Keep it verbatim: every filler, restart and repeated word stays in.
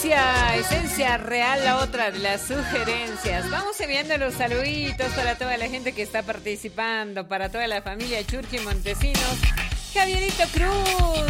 esencia, esencia real, la otra de las sugerencias. Vamos enviando los saluditos para toda la gente que está participando, para toda la familia Churchi Montesinos. Javierito Cruz,